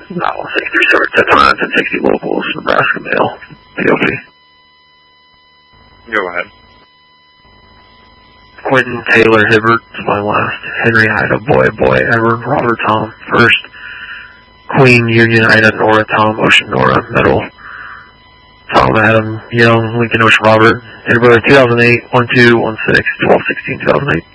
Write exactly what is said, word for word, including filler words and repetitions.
Iowa six three seven ten nine ten sixty locals, Nebraska mail, P O V. Go ahead. Quentin Taylor Hibbert is my last. Henry Ida Boy Boy Ever Robert Tom first. Queen Union Ida Nora Tom Ocean Nora Middle. Tom Adam Young Lincoln Ocean Robert. Edinburgh two thousand eight one two one six twelve sixteen two thousand eight.